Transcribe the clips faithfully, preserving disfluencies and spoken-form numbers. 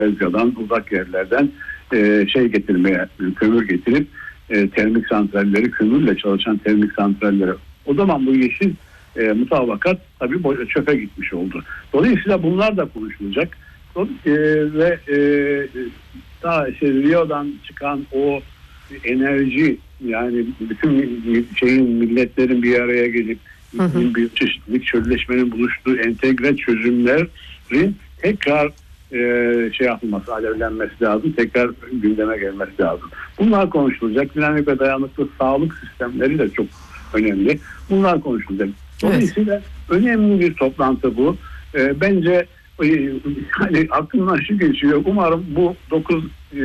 Ezga'dan, uzak yerlerden e, şey getirmeye, kömür getirip e, termik santralleri, kömürle çalışan termik santralleri. O zaman bu yeşil e, mutabakat tabii çöpe gitmiş oldu. Dolayısıyla bunlar da konuşulacak. E, ve e, daha işte Rio'dan çıkan o enerji, yani bütün şeyin, milletlerin bir araya gelip hı hı. bir çeşitlilik, çölleşmenin buluştuğu entegre çözümlerin tekrar e, şey yapılması, alevlenmesi lazım, tekrar gündeme gelmesi lazım. Bunlar konuşulacak. Dinamik ve dayanıklı sağlık sistemleri de çok önemli. Bunlar konuşulacak. Dolayısıyla evet. önemli bir toplantı bu. E, bence yani aklımdan şu geçiyor. Umarım bu dokuz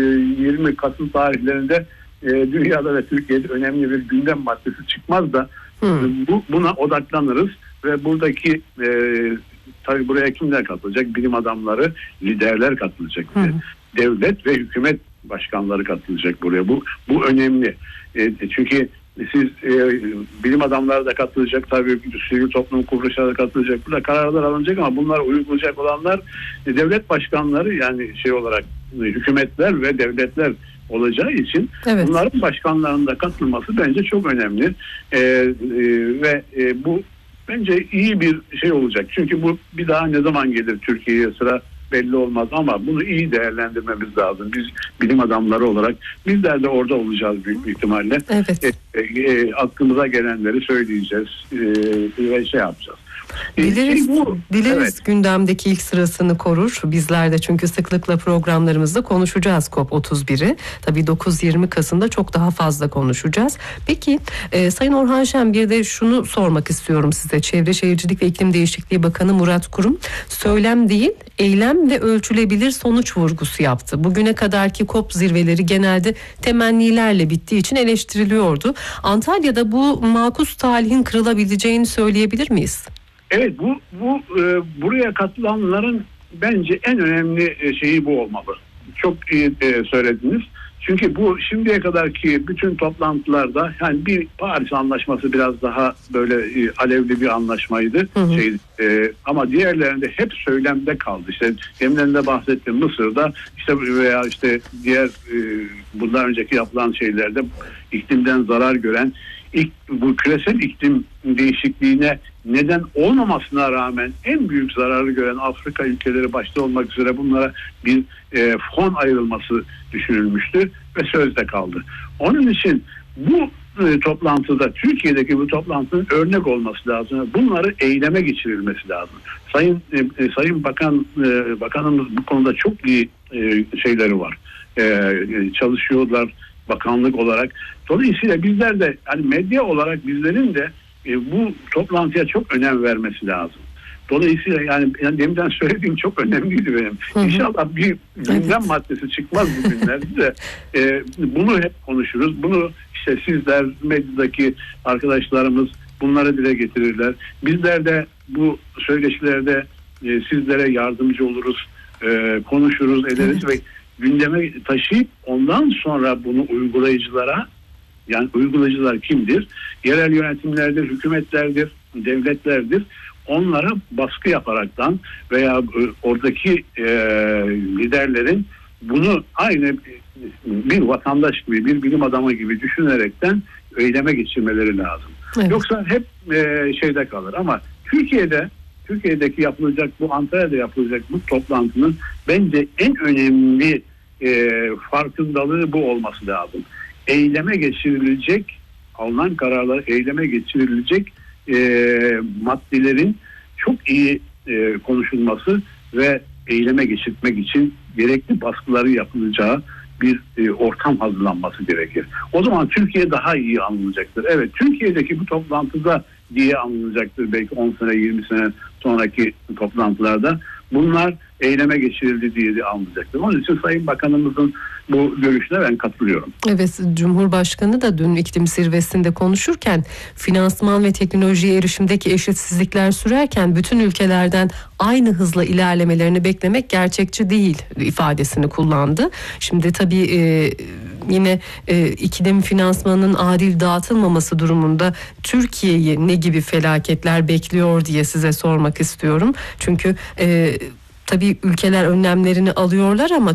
yirmi Kasım tarihlerinde e, dünyada ve Türkiye'de önemli bir gündem maddesi çıkmaz da hmm. bu, buna odaklanırız ve buradaki e, tabii buraya kimler katılacak? Bilim adamları, liderler katılacak. Hmm. Devlet ve hükümet başkanları katılacak buraya. Bu bu önemli. E, çünkü siz e, bilim adamları da katılacak, tabii sivil toplum kuruluşları da katılacak. Burada kararlar alınacak ama bunlar uygulayacak olanlar e, devlet başkanları, yani şey olarak e, hükümetler ve devletler olacağı için evet. bunların başkanlarının da katılması bence çok önemli. E, e, ve e, bu bence iyi bir şey olacak. Çünkü bu bir daha ne zaman gelir Türkiye'ye sıra belli olmaz ama bunu iyi değerlendirmemiz lazım. Biz bilim adamları olarak bizler de orada olacağız büyük bir ihtimalle. Evet. E, e, aklımıza gelenleri söyleyeceğiz e, ve şey yapacağız. Dileriz, bu, dileriz evet. gündemdeki ilk sırasını korur. Bizler de çünkü sıklıkla programlarımızda konuşacağız COP otuz biri. Tabii dokuz yirmi Kasım'da çok daha fazla konuşacağız. Peki e, Sayın Orhan Şen, bir de şunu sormak istiyorum size. Çevre Şehircilik ve İklim Değişikliği Bakanı Murat Kurum söylem değil, eylem ve ölçülebilir sonuç vurgusu yaptı. Bugüne kadarki COP zirveleri genelde temennilerle bittiği için eleştiriliyordu. Antalya'da bu makus talihin kırılabileceğini söyleyebilir miyiz? Evet, bu bu e, buraya katılanların bence en önemli şeyi bu olmalı. Çok iyi e, söylediniz. Çünkü bu şimdiye kadarki bütün toplantılarda, yani bir Paris Anlaşması biraz daha böyle e, alevli bir anlaşmaydı. Hı hı. Şey, e, ama diğerlerinde hep söylemde kaldı. İşte demin bahsettim, Mısır'da işte veya işte diğer e, bundan önceki yapılan şeylerde iklimden zarar gören, İlk, bu küresel iklim değişikliğine neden olmamasına rağmen en büyük zararı gören Afrika ülkeleri başta olmak üzere bunlara bir e, fon ayrılması düşünülmüştü ve sözde kaldı. Onun için bu e, toplantıda, Türkiye'deki bu toplantının örnek olması lazım. Bunları eyleme geçirilmesi lazım. Sayın e, Sayın Bakan e, Bakanımız bu konuda çok iyi e, şeyleri var. E, çalışıyorlar bakanlık olarak. Dolayısıyla bizler de, hani medya olarak bizlerin de e, bu toplantıya çok önem vermesi lazım. Dolayısıyla yani, yani deminden söylediğim çok önemliydi benim. Hı hı. İnşallah bir gündem evet. maddesi çıkmaz bugünlerde de e, bunu hep konuşuruz. Bunu işte sizler, medyadaki arkadaşlarımız bunları dile getirirler. Bizler de bu söyleşilerde e, sizlere yardımcı oluruz, e, konuşuruz, ederiz evet. ve gündeme taşıyıp ondan sonra bunu uygulayıcılara, yani uygulayıcılar kimdir? Yerel yönetimlerdir, hükümetlerdir, devletlerdir. Onlara baskı yaparaktan veya oradaki e, liderlerin bunu aynı bir vatandaş gibi, bir bilim adamı gibi düşünerekten eyleme geçirmeleri lazım. Evet. Yoksa hep e, şeyde kalır. Ama Türkiye'de Türkiye'deki yapılacak, bu Antalya'da yapılacak bu toplantının bence en önemli e, farkındalığı bu olması lazım. Eyleme geçirilecek, alınan kararlar eyleme geçirilecek e, maddelerin çok iyi e, konuşulması ve eyleme geçirmek için gerekli baskıları yapılacağı bir e, ortam hazırlanması gerekir. O zaman Türkiye daha iyi anlanacaktır. Evet, Türkiye'deki bu toplantıda diye anlanacaktır belki on sene yirmi sene sonraki toplantılarda. Bunlar eyleme geçirildi diye de anlayacaktır. Onun için Sayın Bakanımızın bu görüşüne ben katılıyorum. Evet, Cumhurbaşkanı da dün iklim zirvesinde konuşurken finansman ve teknolojiye erişimdeki eşitsizlikler sürerken bütün ülkelerden aynı hızla ilerlemelerini beklemek gerçekçi değil ifadesini kullandı. Şimdi tabii e, yine e, iklim finansmanının adil dağıtılmaması durumunda Türkiye'yi ne gibi felaketler bekliyor diye size sormak istiyorum. Çünkü e, tabii ülkeler önlemlerini alıyorlar ama